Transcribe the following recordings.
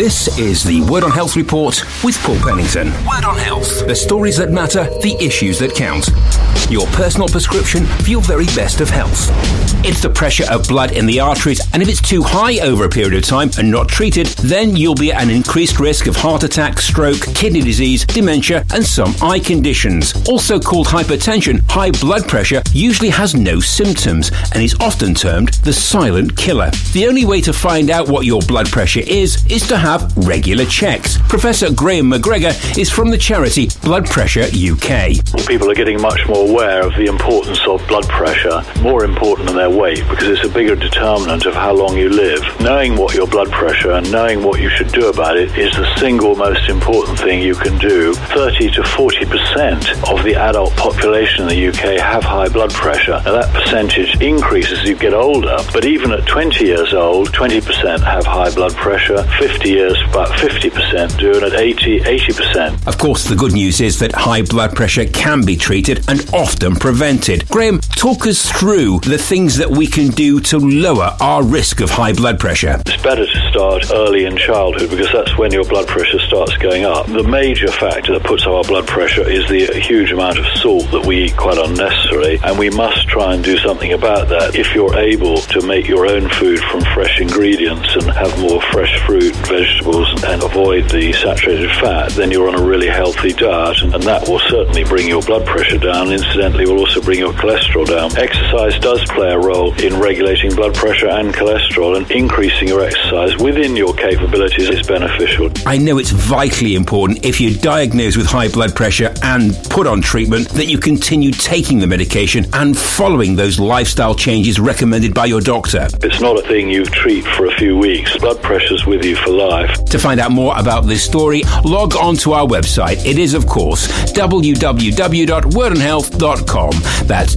This is the Word on Health Report with Paul Pennington. Word on Health. The stories that matter, the issues that count. Your personal prescription for your very best of health. It's the pressure of blood in the arteries, and if it's too high over a period of time and not treated, then you'll be at an increased risk of heart attack, stroke, kidney disease, dementia, and some eye conditions. Also called hypertension, high blood pressure usually has no symptoms and is often termed the silent killer. The only way to find out what your blood pressure is to have regular checks. Professor Graham McGregor is from the charity Blood Pressure UK. People are getting much more aware of the importance of blood pressure, more important than their weight, because it's a bigger determinant of how long you live. Knowing what your blood pressure and knowing what you should do about it is the single most important thing you can do. 30 to 40% of the adult population in the UK have high blood pressure. Now that percentage increases as you get older, but even at 20 years old, 20% have high blood pressure, 50 years about 50% do, and at 80%. Of course, the good news is that high blood pressure can be treated and often prevented. Graham, talk us through the things that we can do to lower our risk of high blood pressure. It's better to start early in childhood because that's when your blood pressure starts going up. The major factor that puts up our blood pressure is the huge amount of salt that we eat quite unnecessarily, and we must try and do something about that. If you're able to make your own food from fresh ingredients and have more fresh fruit, vegetables, and avoid the saturated fat, then you're on a really healthy diet, and that will certainly bring your blood pressure down. Incidentally, will also bring your cholesterol down. Exercise does play a role in regulating blood pressure and cholesterol, and increasing your exercise within your capabilities is beneficial. I know it's vitally important if you're diagnosed with high blood pressure and put on treatment that you continue taking the medication and following those lifestyle changes recommended by your doctor. It's not a thing you treat for a few weeks. Blood pressure's with you for life. To find out more about this story, log on to our website. It is, of course, www.wordonhealth.com. That's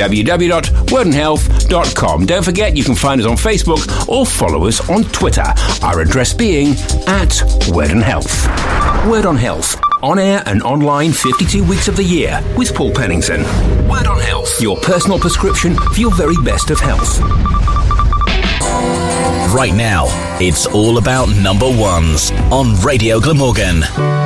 www.wordonhealth.com. Don't forget, you can find us on Facebook or follow us on Twitter. Our address being @WordonHealth. Word on Health. On air and online 52 weeks of the year with Paul Pennington. Word on Health. Your personal prescription for your very best of health. Right now, it's all about number ones on Radio Glamorgan.